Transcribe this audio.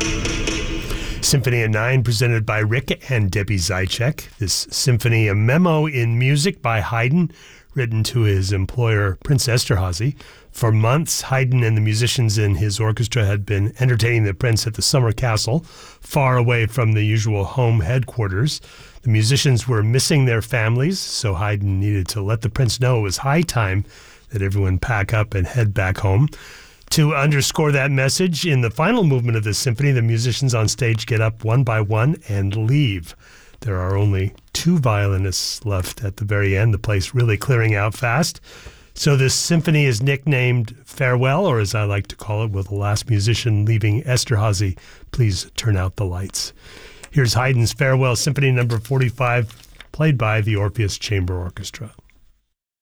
Symphony at 9 presented by Rick and Debbie Zaitchik. This symphony, a memo in music by Haydn, written to his employer, Prince Esterhazy. For months, Haydn and the musicians in his orchestra had been entertaining the prince at the summer castle, far away from the usual home headquarters. The musicians were missing their families, so Haydn needed to let the prince know it was high time that everyone pack up and head back home. To underscore that message, in the final movement of this symphony, the musicians on stage get up one by one and leave. There are only 2 violinists left at the very end, the place really clearing out fast. So this symphony is nicknamed Farewell, or as I like to call it, with the last musician leaving Esterhazy, please turn out the lights. Here's Haydn's Farewell Symphony number 45, played by the Orpheus Chamber Orchestra.